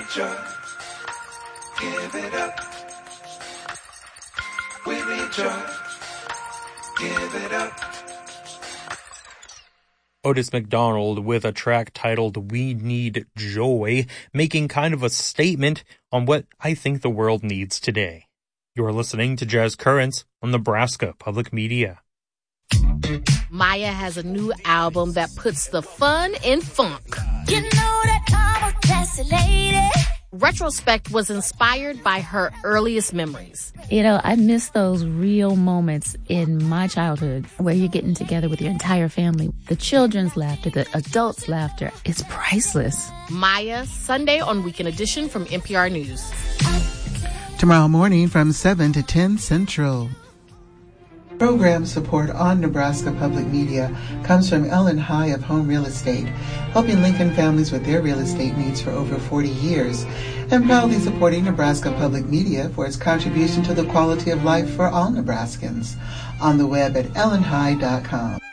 joy. Give it up. We need joy. Give it up. Otis McDonald with a track titled We Need Joy, making kind of a statement on what I think the world needs today. You're listening to Jazz Currents on Nebraska Public Media. Maya has a new album that puts the fun in funk. You know that I'm a classy lady. Retrospect was inspired by her earliest memories. You know, I miss those real moments in my childhood where you're getting together with your entire family. The children's laughter, the adults' laughter, it's priceless. Maya, Sunday on Weekend Edition from NPR News. Tomorrow morning from 7 to 10 Central. Program support on Nebraska Public Media comes from Ellen High of Home Real Estate, helping Lincoln families with their real estate needs for over 40 years, and proudly supporting Nebraska Public Media for its contribution to the quality of life for all Nebraskans. On the web at ellenhigh.com.